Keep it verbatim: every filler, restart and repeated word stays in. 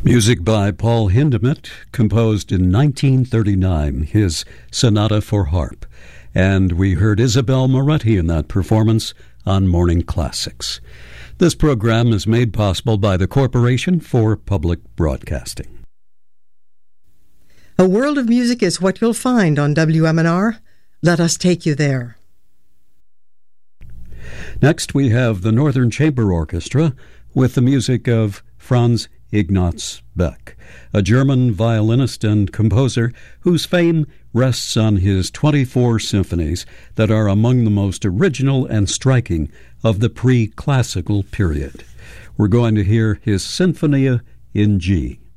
Music by Paul Hindemith, composed in nineteen thirty-nine, his Sonata for Harp. And we heard Isabel Moretti in that performance on Morning Classics. This program is made possible by the Corporation for Public Broadcasting. A world of music is what you'll find on W M N R. Let us take you there. Next, we have the Northern Chamber Orchestra with the music of Franz Ignaz Beck, a German violinist and composer whose fame rests on his twenty-four symphonies that are among the most original and striking of the pre-classical period. We're going to hear his Sinfonia in G.